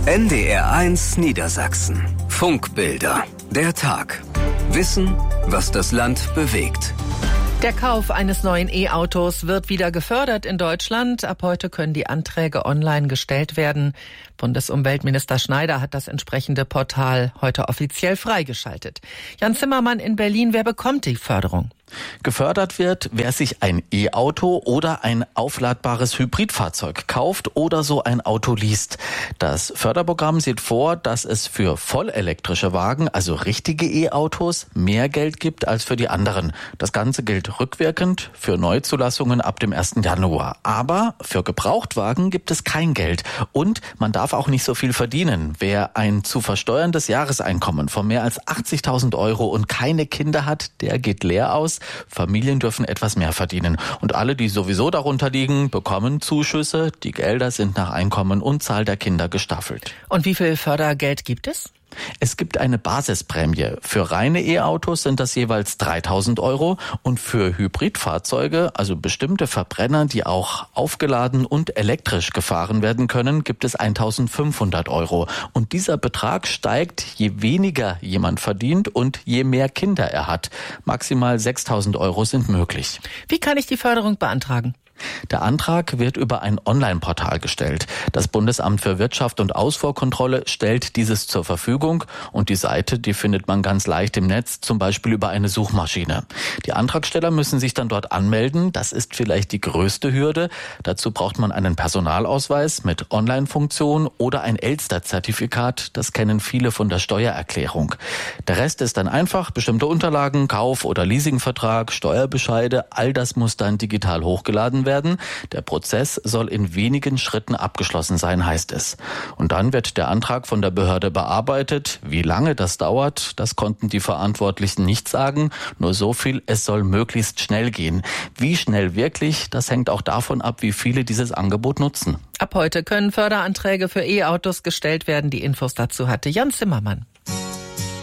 NDR1 Niedersachsen. Funkbilder. Der Tag. Wissen, was das Land bewegt. Der Kauf eines neuen E-Autos wird wieder gefördert in Deutschland. Ab heute können die Anträge online gestellt werden. Bundesumweltminister Schneider hat das entsprechende Portal heute offiziell freigeschaltet. Jan Zimmermann in Berlin, wer bekommt die Förderung? Gefördert wird, wer sich ein E-Auto oder ein aufladbares Hybridfahrzeug kauft oder so ein Auto liest. Das Förderprogramm sieht vor, dass es für vollelektrische Wagen, also richtige E-Autos, mehr Geld gibt als für die anderen. Das Ganze gilt rückwirkend für Neuzulassungen ab dem 1. Januar. Aber für Gebrauchtwagen gibt es kein Geld. Und man darf auch nicht so viel verdienen. Wer ein zu versteuerndes Jahreseinkommen von mehr als 80.000 Euro und keine Kinder hat, der geht leer aus. Familien dürfen etwas mehr verdienen. Und alle, die sowieso darunter liegen, bekommen Zuschüsse. Die Gelder sind nach Einkommen und Zahl der Kinder gestaffelt. Und wie viel Fördergeld gibt es? Es gibt eine Basisprämie. Für reine E-Autos sind das jeweils 3.000 Euro und für Hybridfahrzeuge, also bestimmte Verbrenner, die auch aufgeladen und elektrisch gefahren werden können, gibt es 1.500 Euro. Und dieser Betrag steigt, je weniger jemand verdient und je mehr Kinder er hat. Maximal 6.000 Euro sind möglich. Wie kann ich die Förderung beantragen? Der Antrag wird über ein Online-Portal gestellt. Das Bundesamt für Wirtschaft und Ausfuhrkontrolle stellt dieses zur Verfügung und die Seite, die findet man ganz leicht im Netz, zum Beispiel über eine Suchmaschine. Die Antragsteller müssen sich dann dort anmelden. Das ist vielleicht die größte Hürde. Dazu braucht man einen Personalausweis mit Online-Funktion oder ein Elster-Zertifikat. Das kennen viele von der Steuererklärung. Der Rest ist dann einfach bestimmte Unterlagen, Kauf- oder Leasingvertrag, Steuerbescheide. All das muss dann digital hochgeladen werden. Der Prozess soll in wenigen Schritten abgeschlossen sein, heißt es. Und dann wird der Antrag von der Behörde bearbeitet. Wie lange das dauert, das konnten die Verantwortlichen nicht sagen. Nur so viel, es soll möglichst schnell gehen. Wie schnell wirklich, das hängt auch davon ab, wie viele dieses Angebot nutzen. Ab heute können Förderanträge für E-Autos gestellt werden. Die Infos dazu hatte Jan Zimmermann.